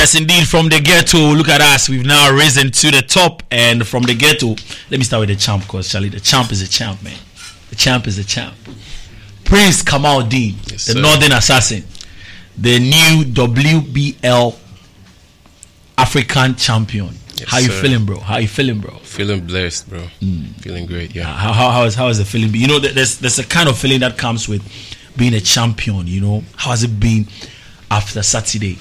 Yes, indeed, from the ghetto, look at us. We've now risen to the top. And from the ghetto, let me start with the champ, because Charlie, the champ is a champ, man. The champ is a champ. Prince Kamaldeen, yes, the sir. Northern Assassin, the new WBL African champion. Yes, How you sir. feeling, bro? How you feeling, bro? Feeling blessed, bro. Feeling great, yeah. How is the feeling? You know, there's a kind of feeling that comes with being a champion. You know, how has it been after Saturday?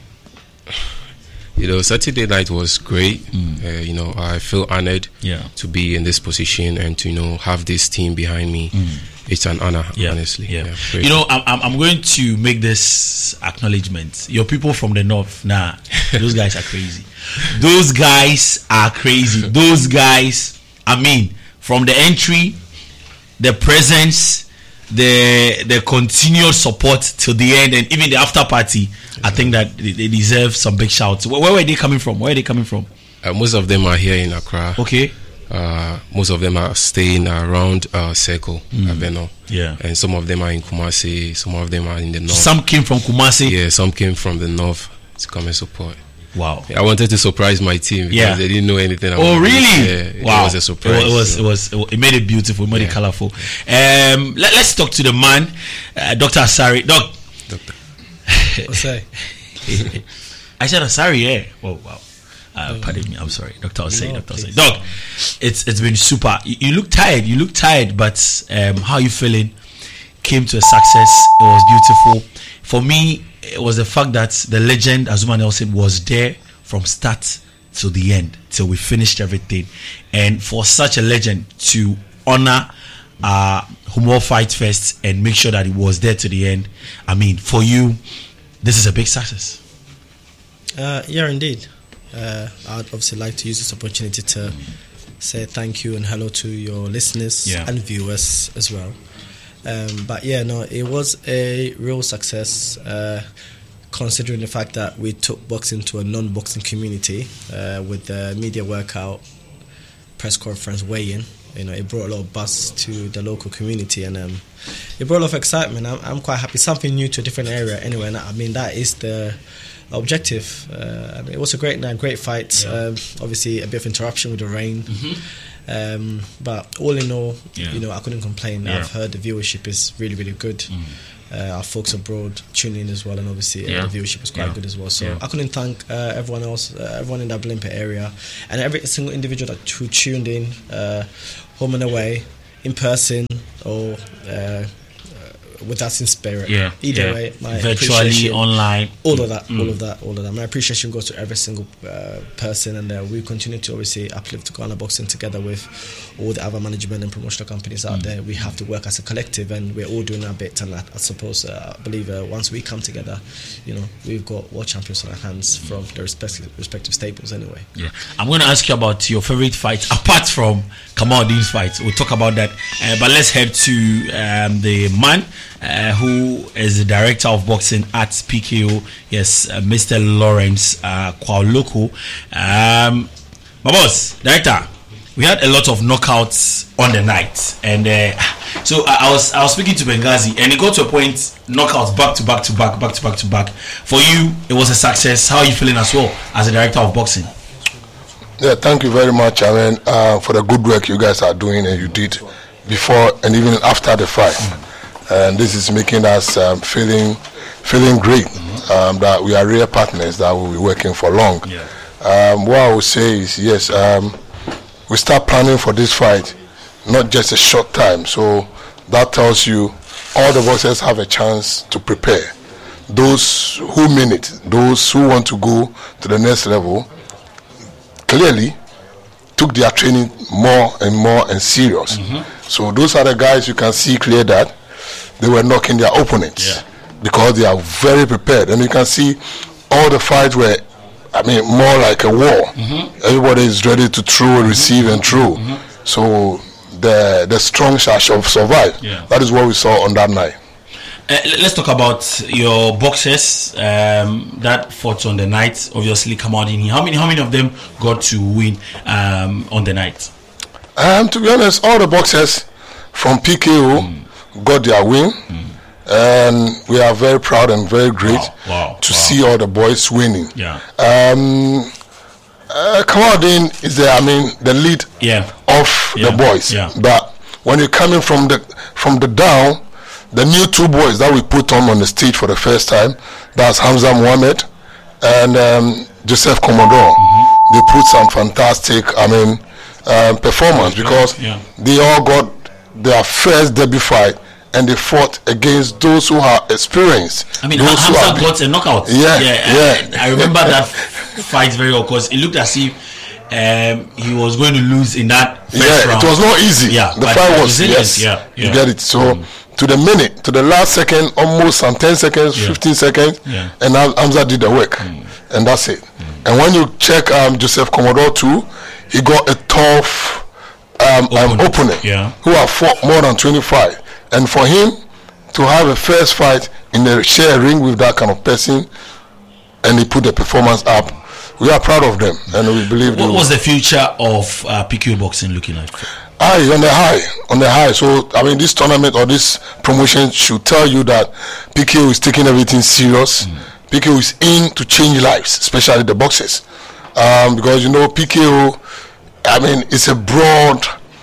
You know, Saturday night was great. You know, I feel honored to be in this position and to, you know, have this team behind me. It's an honor, honestly. Yeah. Great. You know, I'm going to make this acknowledgement. Your people from the north, nah, those guys are crazy. Those guys are crazy. Those guys, I mean, from the entry, the presence, the continual support till the end, and even the after party, I think that they deserve some big shouts. Where were they coming from? Most of them are here in Accra. Okay. Most of them are staying around Circle, Aveno. Yeah. And some of them are in Kumasi. Some of them are in the north. Some came from Kumasi. Yeah, some came from the north to come and support. Wow. I wanted to surprise my team because they didn't know anything about Oh, really? Yeah, wow. It was a surprise. It made it beautiful, it made it colorful. Let's talk to the man, Dr. Asari. Doc. Doctor. What's that? I said Asari, yeah. Oh, wow. Pardon me, I'm sorry. Dr. Osei, Dr. Osei. Doc, it's been super. You look tired, but how you feeling? Came to a success. It was beautiful. For me, it was the fact that the legend Azumah Nelson was there from start to the end, till we finished everything. And for such a legend to honor Humor Fight Fest and make sure that it was there to the end, I mean, for you, this is a big success. Yeah, indeed. I'd obviously like to use this opportunity to say thank you and hello to your listeners and viewers as well. But yeah, no, it was a real success, considering the fact that we took boxing to a non-boxing community with the media workout, press conference, weigh-in. You know, it brought a lot of buzz to the local community, and it brought a lot of excitement. I'm quite happy. Something new to a different area anyway, and I mean, that is the objective. It was a great night, great fight. Obviously a bit of interruption with the rain, but all in all, you know, I couldn't complain. I've heard the viewership is really, really good. Our folks abroad tune in as well, and obviously the viewership was quite good as well. So I couldn't thank everyone else, everyone in that Blimper area, and every single individual who tuned in, home and away, in person or with us in spirit. Either way, my virtually, online, all of that. My appreciation goes to every single person, and we continue to obviously uplift Ghana Boxing together with all the other management and promotional companies out there. We have to work as a collective, and we're all doing our bit. And I suppose, I believe once we come together, you know, we've got world champions on our hands from the respective staples anyway. Yeah, I'm going to ask you about your favorite fight apart from Kamaldeen's fight. We'll talk about that, but let's head to the man who is the director of boxing at PKO, Mr. Lawrence Kwaoloko. My boss, director, we had a lot of knockouts on the night, and so I was speaking to Benghazi, and it got to a point, knockouts back to back. For you, it was a success. How are you feeling as well as a director of boxing? Yeah, thank you very much, I mean, for the good work you guys are doing and you did before and even after the fight. And this is making us feeling great that we are real partners that will be working for long. What I would say is, yes, we start planning for this fight, not just a short time. So that tells you all the boxers have a chance to prepare. Those who mean it, those who want to go to the next level, clearly took their training more and serious. So those are the guys you can see clear that they were knocking their opponents because they are very prepared. And you can see all the fights were, I mean, more like a war. Everybody is ready to throw, receive, and throw. So the strong shall survive. That is what we saw on that night. Let's talk about your boxers that fought on the night. Obviously, Kamaldeen. How many of them got to win on the night? To be honest, all the boxers from PKO got their win. and we are very proud and very great to see all the boys winning. Yeah. Kamaldeen is the lead of the boys. Yeah. But when you're coming from the down, the new 2 boys that we put on the stage for the first time, that's Hamza Mohamed and Joseph Commodore. They put some fantastic performance because they all got their first debut fight, and they fought against those who are experienced. Hamza got a knockout. Yeah. I remember that fight very well because it looked as if he was going to lose in that first round. It was not easy. The fight was you get it. So to the minute, to the last second, almost some 10 seconds, 15 seconds, and Hamza did the work, and that's it. And when you check Joseph Commodore too, he got a tough opponent who have fought more than 25. And for him to have a first fight in the share ring with that kind of person, and he put the performance up, we are proud of them, and we believe. What was the future of PKO boxing looking like? On the high. So this tournament or this promotion should tell you that PKO is taking everything serious. PKO is in to change lives, especially the boxers, because PKO, it's a broad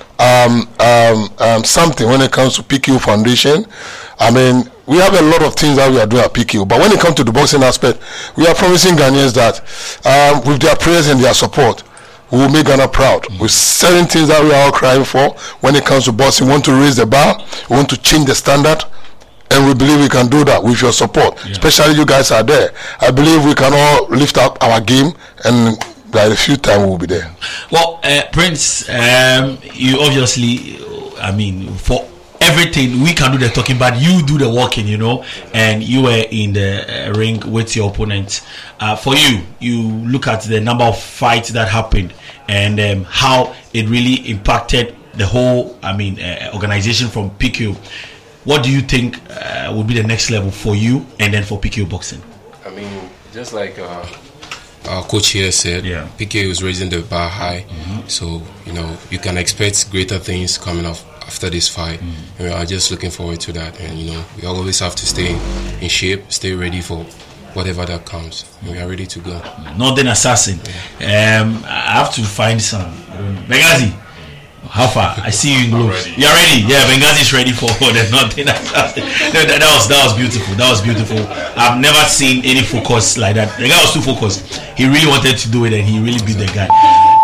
something when it comes to PKO Foundation. We have a lot of things that we are doing at PKO, but when it comes to the boxing aspect, we are promising Ghanaians that with their prayers and their support, we will make Ghana proud. With certain things that we are all crying for when it comes to boxing, we want to raise the bar, we want to change the standard, and we believe we can do that with your support. Especially you guys are there. I believe we can all lift up our game, and by a few times we will be there. Well, Prince, you obviously, for everything we can do the talking, but you do the walking, and you were in the ring with your opponent. For you look at the number of fights that happened and how it really impacted the whole organization from PKO. What do you think would be the next level for you and then for PKO boxing? Just like our coach here said, PKO is raising the bar high, so you can expect greater things coming up after this fight, and we are just looking forward to that. And we always have to stay in shape, stay ready for whatever that comes, and we are ready to go. Northern Assassin, I have to find some Benghazi. How far? I see you in gloves. You're ready. Yeah, Benghazi is ready for the Northern Assassin. That was beautiful. That was beautiful. I've never seen any focus like that. The guy was too focused. He really wanted to do it, and he really beat the guy.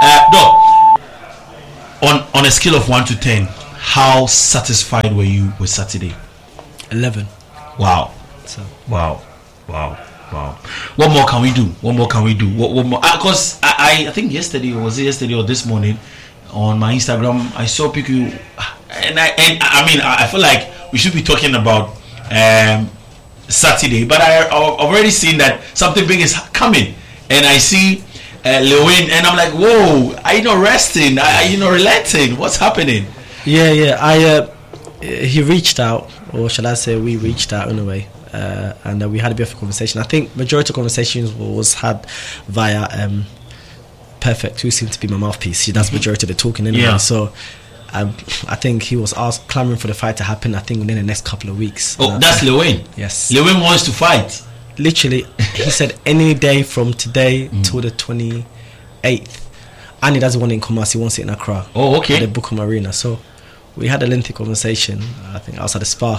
Doc, on a scale of 1 to 10, how satisfied were you with Saturday? 11. Wow. Wow. What more can we do? What more? Because I think yesterday or this morning on my Instagram, I saw PKO, and I feel like we should be talking about Saturday, but I've already seen that something big is coming, and I see Lewin, and I'm like, whoa, are you not resting? Are you not relenting? What's happening? Yeah. He reached out, or shall I say, we reached out in a way, and we had a bit of a conversation. I think majority of conversations was had via Perfect, who seemed to be my mouthpiece. That's majority of the talking anyway. Yeah. So I think he was clamoring for the fight to happen, I think, within the next couple of weeks. Oh, that's Lewin? Yes. Lewin wants to fight? Literally, he said any day from today till the 28th. And he doesn't want it in Kumasi, he wants it in Accra. Oh, okay. At the Bukom Arena. So we had a lengthy conversation, I think, outside the spa.